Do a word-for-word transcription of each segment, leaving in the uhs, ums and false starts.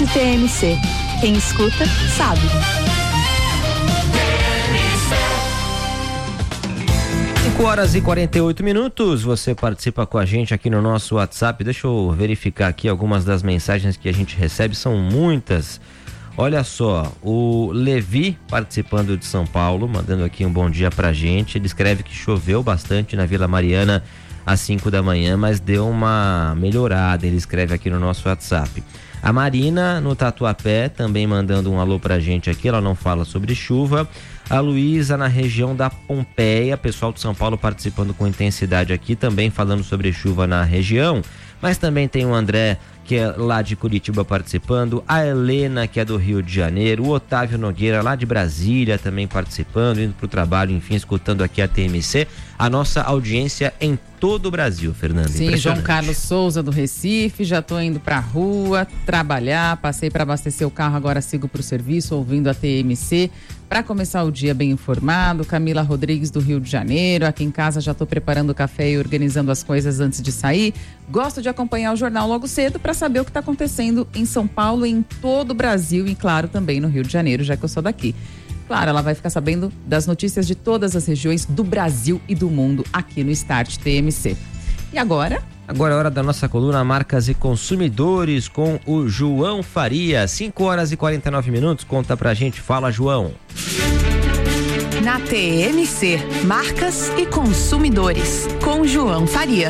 T M C. Quem escuta, sabe. cinco horas e quarenta e oito minutos, você participa com a gente aqui no nosso WhatsApp. Deixa eu verificar aqui algumas das mensagens que a gente recebe, são muitas. Olha só, o Levi participando de São Paulo, mandando aqui um bom dia pra gente. Ele escreve que choveu bastante na Vila Mariana às cinco da manhã, mas deu uma melhorada. Ele escreve aqui no nosso WhatsApp. A Marina no Tatuapé também mandando um alô pra gente aqui, ela não fala sobre chuva. A Luísa na região da Pompeia, pessoal de São Paulo participando com intensidade aqui, também falando sobre chuva na região. Mas também tem o André, que é lá de Curitiba participando, a Helena, que é do Rio de Janeiro, o Otávio Nogueira lá de Brasília também participando, indo pro trabalho, enfim, escutando aqui a T M C, a nossa audiência em todo o Brasil, Fernando. Sim, João Carlos Souza do Recife, já tô indo pra rua trabalhar, passei para abastecer o carro, agora sigo pro serviço ouvindo a T M C. Para começar o dia bem informado, Camila Rodrigues do Rio de Janeiro, aqui em casa já estou preparando o café e organizando as coisas antes de sair. Gosto de acompanhar o jornal logo cedo para saber o que está acontecendo em São Paulo e em todo o Brasil e, claro, também no Rio de Janeiro, já que eu sou daqui. Claro, ela vai ficar sabendo das notícias de todas as regiões do Brasil e do mundo aqui no Start T M C. E agora... Agora é hora da nossa coluna Marcas e Consumidores com o João Faria. cinco horas e quarenta e nove minutos. Conta pra gente. Fala, João. Na T M C, Marcas e Consumidores, com João Faria.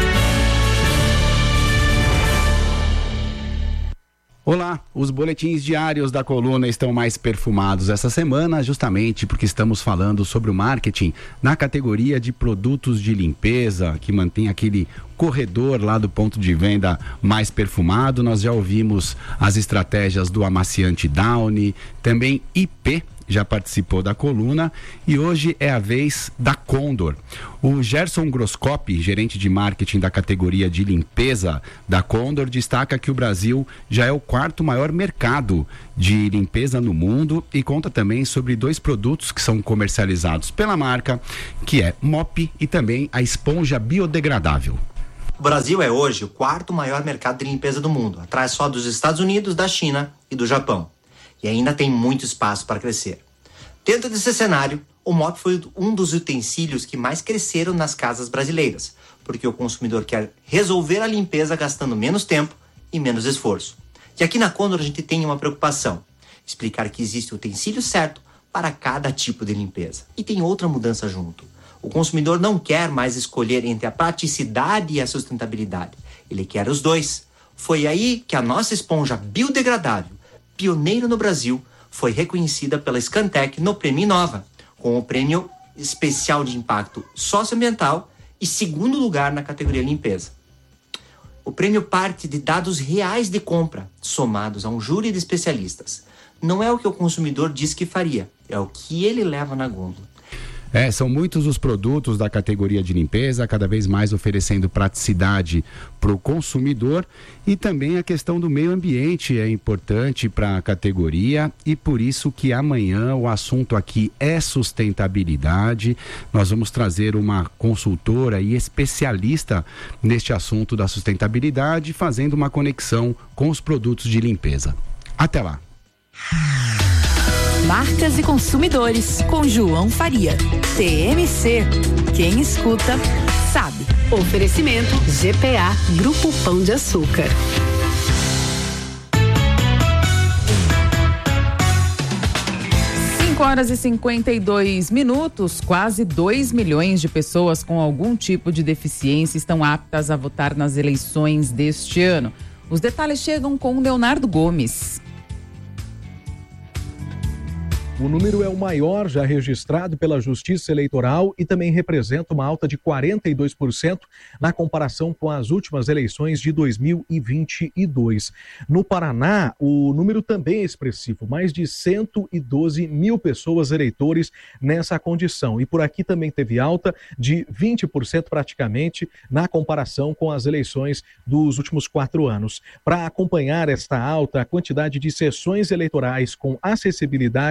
Olá, os boletins diários da coluna estão mais perfumados essa semana, justamente porque estamos falando sobre o marketing na categoria de produtos de limpeza, que mantém aquele corredor lá do ponto de venda mais perfumado. Nós já ouvimos as estratégias do amaciante Downy, também I P já participou da coluna e hoje é a vez da Condor. O Gerson Groscoppi, gerente de marketing da categoria de limpeza da Condor, destaca que o Brasil já é o quarto maior mercado de limpeza no mundo e conta também sobre dois produtos que são comercializados pela marca, que é Mop e também a esponja biodegradável. O Brasil é hoje o quarto maior mercado de limpeza do mundo, atrás só dos Estados Unidos, da China e do Japão. E ainda tem muito espaço para crescer. Dentro desse cenário, o Mop foi um dos utensílios que mais cresceram nas casas brasileiras, porque o consumidor quer resolver a limpeza gastando menos tempo e menos esforço. E aqui na Condor a gente tem uma preocupação, explicar que existe o utensílio certo para cada tipo de limpeza. E tem outra mudança junto. O consumidor não quer mais escolher entre a praticidade e a sustentabilidade. Ele quer os dois. Foi aí que a nossa esponja biodegradável, pioneira no Brasil, foi reconhecida pela Scantec no Prêmio Inova, com o prêmio especial de impacto socioambiental e segundo lugar na categoria limpeza. O prêmio parte de dados reais de compra, somados a um júri de especialistas. Não é o que o consumidor diz que faria, é o que ele leva na gôndola. É, são muitos os produtos da categoria de limpeza, cada vez mais oferecendo praticidade para o consumidor, e também a questão do meio ambiente é importante para a categoria, e por isso que amanhã o assunto aqui é sustentabilidade. Nós vamos trazer uma consultora e especialista neste assunto da sustentabilidade, fazendo uma conexão com os produtos de limpeza. Até lá. Marcas e Consumidores, com João Faria. T M C. Quem escuta, sabe. Oferecimento G P A, Grupo Pão de Açúcar. cinco horas e cinquenta e dois minutos, quase dois milhões de pessoas com algum tipo de deficiência estão aptas a votar nas eleições deste ano. Os detalhes chegam com Leonardo Gomes. O número é o maior já registrado pela Justiça Eleitoral e também representa uma alta de quarenta e dois por cento na comparação com as últimas eleições de dois mil e vinte e dois. No Paraná, o número também é expressivo, mais de cento e doze mil pessoas eleitores nessa condição. E por aqui também teve alta de vinte por cento praticamente na comparação com as eleições dos últimos quatro anos. Para acompanhar esta alta, a quantidade de sessões eleitorais com acessibilidade também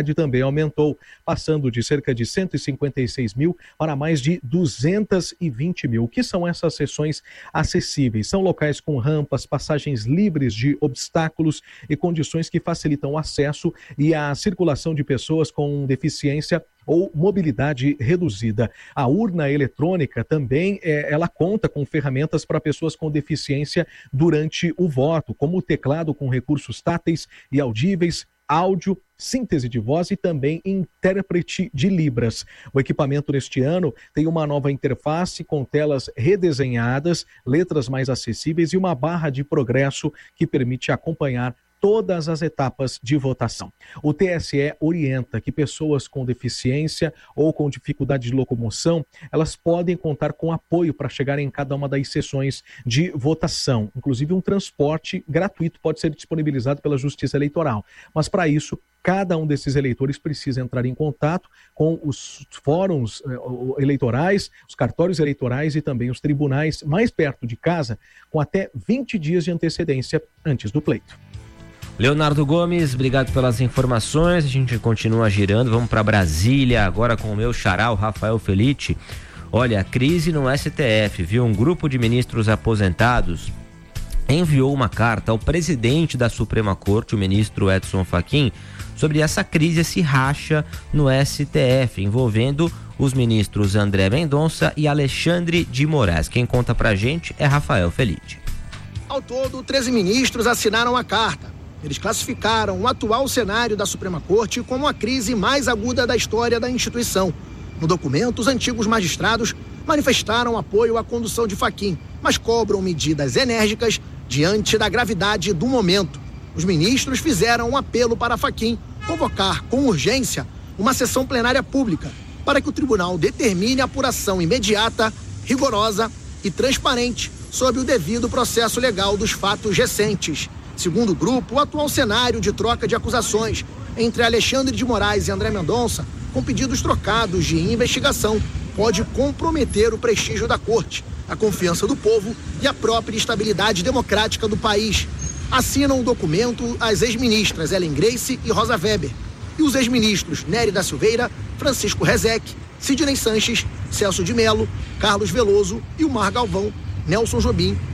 também aumentou, passando de cerca de cento e cinquenta e seis mil para mais de duzentos e vinte mil. O que são essas sessões acessíveis? São locais com rampas, passagens livres de obstáculos e condições que facilitam o acesso e a circulação de pessoas com deficiência ou mobilidade reduzida. A urna eletrônica também, é, ela conta com ferramentas para pessoas com deficiência durante o voto, como o teclado com recursos táteis e audíveis, áudio, síntese de voz e também intérprete de Libras. O equipamento neste ano tem uma nova interface com telas redesenhadas, letras mais acessíveis e uma barra de progresso que permite acompanhar todas as etapas de votação. O T S E orienta que pessoas com deficiência ou com dificuldade de locomoção, elas podem contar com apoio para chegarem em cada uma das sessões de votação. Inclusive, um transporte gratuito pode ser disponibilizado pela Justiça Eleitoral. Mas, para isso, cada um desses eleitores precisa entrar em contato com os fóruns eh, eleitorais, os cartórios eleitorais e também os tribunais mais perto de casa, com até vinte dias de antecedência antes do pleito. Leonardo Gomes, obrigado pelas informações. A gente continua girando. Vamos para Brasília agora com o meu xará, o Rafael Felitti. Olha, a crise no S T F, viu? Um grupo de ministros aposentados enviou uma carta ao presidente da Suprema Corte, o ministro Edson Fachin, sobre essa crise, esse racha no S T F, envolvendo os ministros André Mendonça e Alexandre de Moraes. Quem conta pra gente é Rafael Felitti. Ao todo, treze ministros assinaram a carta. Eles classificaram o atual cenário da Suprema Corte como a crise mais aguda da história da instituição. No documento, os antigos magistrados manifestaram apoio à condução de Fachin, mas cobram medidas enérgicas diante da gravidade do momento. Os ministros fizeram um apelo para Fachin convocar com urgência uma sessão plenária pública para que o tribunal determine a apuração imediata, rigorosa e transparente sobre o devido processo legal dos fatos recentes. Segundo o grupo, o atual cenário de troca de acusações entre Alexandre de Moraes e André Mendonça, com pedidos trocados de investigação, pode comprometer o prestígio da corte, a confiança do povo e a própria estabilidade democrática do país. Assinam o documento as ex-ministras Ellen Grace e Rosa Weber e os ex-ministros Nery da Silveira, Francisco Rezec, Sidney Sanches, Celso de Mello, Carlos Veloso e Omar Galvão, Nelson Jobim